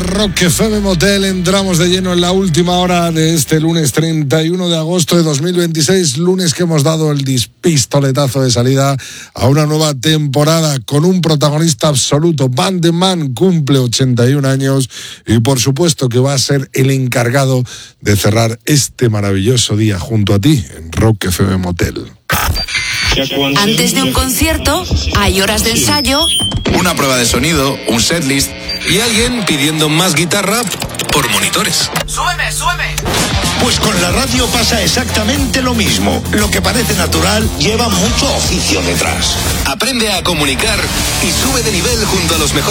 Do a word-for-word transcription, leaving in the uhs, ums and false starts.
Rock F M Motel. Entramos de lleno en la última hora de este lunes treinta y uno de agosto de dos mil veintiséis, lunes que hemos dado el pistoletazo de salida a una nueva temporada con un protagonista absoluto. Van de Man cumple ochenta y un años y por supuesto que va a ser el encargado de cerrar este maravilloso día junto a ti en Rock F M Motel. Antes de un concierto, hay horas de ensayo, una prueba de sonido, un setlist y alguien pidiendo más guitarra por monitores. ¡Súbeme, súbeme! Pues con la radio pasa exactamente lo mismo. Lo que parece natural lleva mucho oficio detrás. Aprende a comunicar y sube de nivel junto a los mejores